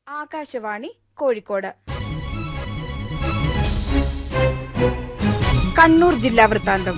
ആകാശവാണി കോഴിക്കോട്. കണ്ണൂർ ജില്ലാ വൃത്താന്തം.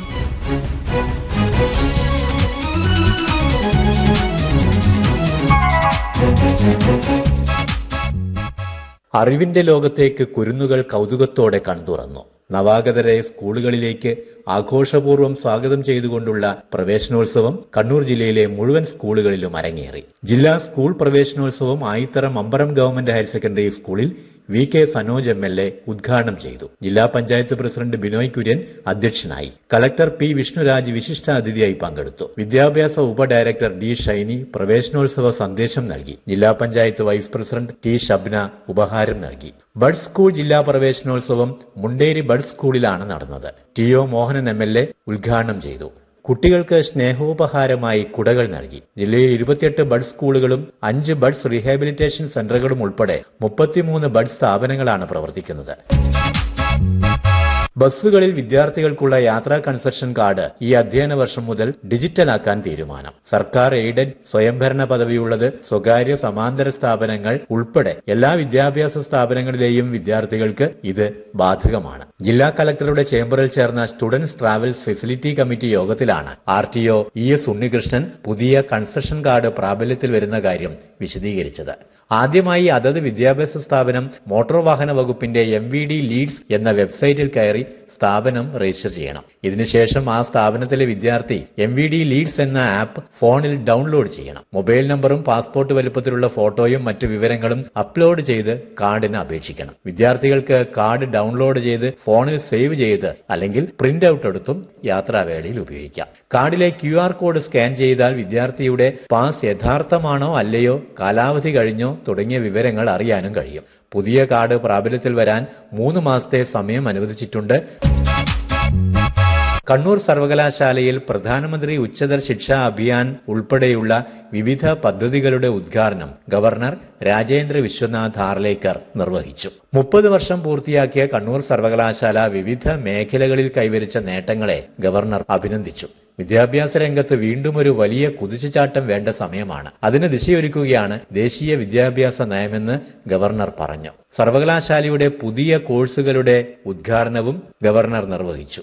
അറിവിന്റെ ലോകത്തേക്ക് കുരുന്നുകൾ കൗതുകത്തോടെ കൺതുറന്നു. നവാഗതരെ സ്കൂളുകളിലേക്ക് ആഘോഷപൂർവ്വം സ്വാഗതം ചെയ്തുകൊണ്ടുള്ള പ്രവേശനോത്സവം കണ്ണൂർ ജില്ലയിലെ മുഴുവൻ സ്കൂളുകളിലും അരങ്ങേറി. ജില്ലാ സ്കൂൾ പ്രവേശനോത്സവം Ayithara Mambaram government higher secondary സ്കൂളിൽ VK സനോജ് MLA ഉദ്ഘാടനം ചെയ്തു. ജില്ലാ പഞ്ചായത്ത് പ്രസിഡന്റ് ബിനോയ് കുര്യൻ അധ്യക്ഷനായി. കളക്ടർ P വിഷ്ണുരാജ് വിശിഷ്ടാതിഥിയായി പങ്കെടുത്തു. വിദ്യാഭ്യാസ ഉപഡയറക്ടർ D ഷൈനി പ്രവേശനോത്സവ സന്ദേശം നൽകി. ജില്ലാ panchayat vice president T Shabna ഉപഹാരം നൽകി. ബഡ് സ്കൂൾ ജില്ലാ പ്രവേശനോത്സവം മുണ്ടേരി ബഡ് സ്കൂളിലാണ് നടന്നത്. TO മോഹനൻ MLA ഉദ്ഘാടനം ചെയ്തു. കുട്ടികൾക്ക് സ്നേഹോപഹാരമായി കുടകൾ നൽകി. ജില്ലയിൽ 28 ബഡ് സ്കൂളുകളും 5 ബഡ്സ് റീഹാബിലിറ്റേഷൻ സെന്ററുകളും ഉൾപ്പെടെ 33 ബഡ് സ്ഥാപനങ്ങളാണ് പ്രവർത്തിക്കുന്നത്. ബസ്സുകളിൽ വിദ്യാർത്ഥികൾക്കുള്ള യാത്രാ കൺസെഷൻ കാർഡ് ഈ അധ്യയന വർഷം മുതൽ ഡിജിറ്റലാക്കാൻ തീരുമാനം. സർക്കാർ എയ്ഡഡ്, സ്വയംഭരണ പദവിയുള്ളത്, സ്വകാര്യ സമാന്തര സ്ഥാപനങ്ങൾ ഉൾപ്പെടെ എല്ലാ വിദ്യാഭ്യാസ സ്ഥാപനങ്ങളിലെയും വിദ്യാർത്ഥികൾക്ക് ഇത് ബാധകമാണ്. ജില്ലാ കളക്ടറുടെ ചേംബറിൽ ചേർന്ന സ്റ്റുഡൻസ് ട്രാവൽസ് ഫെസിലിറ്റി കമ്മിറ്റി യോഗത്തിലാണ് RTO ES ഉണ്ണികൃഷ്ണൻ പുതിയ കൺസെഷൻ കാർഡ് പ്രാബല്യത്തിൽ വരുന്ന കാര്യം വിശദീകരിച്ചത്. ആദ്യമായി അതത് വിദ്യാഭ്യാസ സ്ഥാപനം മോട്ടോർ വാഹന വകുപ്പിന്റെ MVD ലീഡ്സ് എന്ന വെബ്സൈറ്റിൽ കയറി സ്ഥാപനം രജിസ്റ്റർ ചെയ്യണം. ഇതിനുശേഷം ആ സ്ഥാപനത്തിലെ വിദ്യാർത്ഥി MVD ലീഡ്സ് എന്ന ആപ്പ് ഫോണിൽ ഡൗൺലോഡ് ചെയ്യണം. മൊബൈൽ നമ്പറും പാസ്പോർട്ട് വലുപ്പത്തിലുള്ള ഫോട്ടോയും മറ്റു വിവരങ്ങളും അപ്ലോഡ് ചെയ്ത് കാർഡിന് അപേക്ഷിക്കണം. വിദ്യാർത്ഥികൾക്ക് കാർഡ് ഡൗൺലോഡ് ചെയ്ത് ഫോണിൽ സേവ് ചെയ്ത് അല്ലെങ്കിൽ പ്രിന്റ് ഔട്ട് എടുത്തും യാത്രാവേളയിൽ ഉപയോഗിക്കാം. കാർഡിലെ QR കോഡ് സ്കാൻ ചെയ്താൽ വിദ്യാർത്ഥിയുടെ പാസ് യഥാർത്ഥമാണോ അല്ലയോ, കാലാവധി കഴിഞ്ഞോ തുടങ്ങിയ വിവരങ്ങൾ അറിയാനും കഴിയും. പുതിയ കാർഡ് പ്രാബല്യത്തിൽ വരാൻ 3 മാസത്തെ സമയം അനുവദിച്ചിട്ടുണ്ട്. കണ്ണൂർ സർവകലാശാലയിൽ പ്രധാനമന്ത്രി ഉച്ചതർ ശിക്ഷാ അഭിയാൻ ഉൾപ്പെടെയുള്ള വിവിധ പദ്ധതികളുടെ ഉദ്ഘാടനം ഗവർണർ രാജേന്ദ്ര വിശ്വനാഥ് ഹാർലേക്കർ നിർവഹിച്ചു. 30 വർഷം പൂർത്തിയാക്കിയ കണ്ണൂർ സർവകലാശാല വിവിധ മേഖലകളിൽ കൈവരിച്ച നേട്ടങ്ങളെ ഗവർണർ അഭിനന്ദിച്ചു. വിദ്യാഭ്യാസ രംഗത്ത് വീണ്ടും ഒരു വലിയ കുതിച്ചുചാട്ടം വേണ്ട സമയമാണ്. അതിന് ദിശയൊരുക്കുകയാണ് ദേശീയ വിദ്യാഭ്യാസ നയമെന്ന് ഗവർണർ പറഞ്ഞു. സർവകലാശാലയുടെ പുതിയ കോഴ്സുകളുടെ ഉദ്ഘാടനവും ഗവർണർ നിർവഹിച്ചു.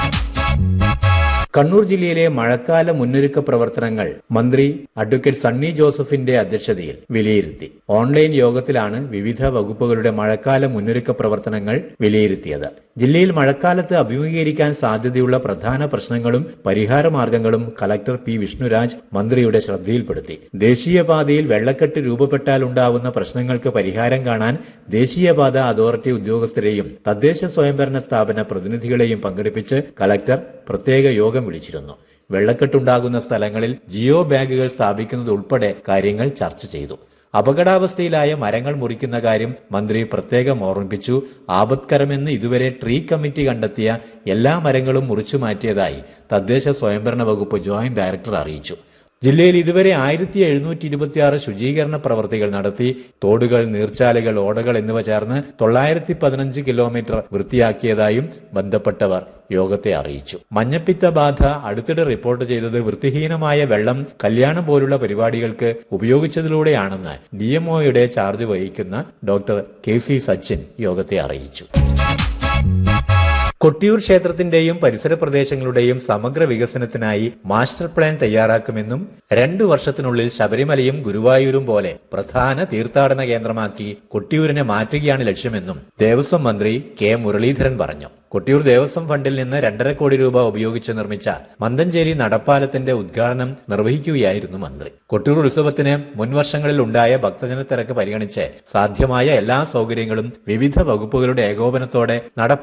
കണ്ണൂർ ജില്ലയിലെ മഴക്കാല മുന്നൊരുക്ക പ്രവർത്തനങ്ങൾ മന്ത്രി അഡ്വക്കേറ്റ് സണ്ണി ജോസഫിന്റെ അധ്യക്ഷതയിൽ വിലയിരുത്തി. ഓൺലൈൻ യോഗത്തിലാണ് വിവിധ വകുപ്പുകളുടെ മഴക്കാല മുന്നൊരുക്ക പ്രവർത്തനങ്ങൾ വിലയിരുത്തിയത്. ജില്ലയിൽ മഴക്കാലത്ത് അഭിമുഖീകരിക്കാൻ സാധ്യതയുള്ള പ്രധാന പ്രശ്നങ്ങളും പരിഹാര മാർഗങ്ങളും കളക്ടർ P വിഷ്ണുരാജ് മന്ത്രിയുടെ ശ്രദ്ധയിൽപ്പെടുത്തി. ദേശീയപാതയിൽ വെള്ളക്കെട്ട് രൂപപ്പെട്ടാൽ ഉണ്ടാവുന്ന പ്രശ്നങ്ങൾക്ക് പരിഹാരം കാണാൻ ദേശീയപാത അതോറിറ്റി ഉദ്യോഗസ്ഥരെയും തദ്ദേശ സ്വയംഭരണ സ്ഥാപന പ്രതിനിധികളെയും പങ്കെടുപ്പിച്ച് കളക്ടർ പ്രത്യേക യോഗം വിളിച്ചിരുന്നു. വെള്ളക്കെട്ടുണ്ടാകുന്ന സ്ഥലങ്ങളിൽ ജിയോ ബാഗുകൾ സ്ഥാപിക്കുന്നത് ഉൾപ്പെടെ കാര്യങ്ങൾ ചർച്ച ചെയ്തു. അപകടാവസ്ഥയിലായ മരങ്ങൾ മുറിക്കുന്ന കാര്യം മന്ത്രി പ്രത്യേകം ഓർമ്മിപ്പിച്ചു. ആപത്കരമെന്ന് ഇതുവരെ ട്രീ കമ്മിറ്റി കണ്ടെത്തിയ എല്ലാ മരങ്ങളും മുറിച്ചു മാറ്റിയതായി തദ്ദേശ സ്വയംഭരണ വകുപ്പ് ജോയിന്റ് ഡയറക്ടർ അറിയിച്ചു. ജില്ലയിൽ ഇതുവരെ 1726 ശുചീകരണ പ്രവർത്തികൾ നടത്തി. തോടുകൾ, നീർച്ചാലുകൾ, ഓടകൾ എന്നിവ ചേർന്ന് 915 കിലോമീറ്റർ വൃത്തിയാക്കിയതായും ബന്ധപ്പെട്ടവർ യോഗത്തെ അറിയിച്ചു. മഞ്ഞപ്പിത്ത ബാധ അടുത്തിടെ റിപ്പോർട്ട് ചെയ്തത് വൃത്തിഹീനമായ വെള്ളം കല്യാണം പോലുള്ള പരിപാടികൾക്ക് ഉപയോഗിച്ചതിലൂടെയാണെന്ന് DMOയുടെ ചാർജ് വഹിക്കുന്ന ഡോക്ടർ KC സച്ചിൻ യോഗത്തെ അറിയിച്ചു. കൊട്ടിയൂർ ക്ഷേത്രത്തിന്റെയും പരിസര പ്രദേശങ്ങളുടെയും സമഗ്ര വികസനത്തിനായി മാസ്റ്റർ പ്ലാൻ തയ്യാറാക്കുമെന്നും 2 വർഷത്തിനുള്ളിൽ ശബരിമലയും ഗുരുവായൂരും പോലെ പ്രധാന തീർത്ഥാടന കേന്ദ്രമാക്കി കൊട്ടിയൂരിനെ മാറ്റുകയാണ് ലക്ഷ്യമെന്നും ദേവസ്വം മന്ത്രി K മുരളീധരൻ പറഞ്ഞു. കൊട്ടിയൂർ ദേവസ്വം ഫണ്ടിൽ നിന്ന് 2.5 കോടി രൂപ ഉപയോഗിച്ച് നിർമ്മിച്ച മന്തഞ്ചേരി നടപ്പാലത്തിന്റെ ഉദ്ഘാടനം നിർവഹിക്കുകയായിരുന്നു മന്ത്രി. കൊട്ടിയൂർ ഉത്സവത്തിന് മുൻവർഷങ്ങളിൽ ഉണ്ടായ ഭക്തജന തിരക്ക് പരിഗണിച്ച് സാധ്യമായ എല്ലാ സൗകര്യങ്ങളും വിവിധ വകുപ്പുകളുടെ ഏകോപനത്തോടെ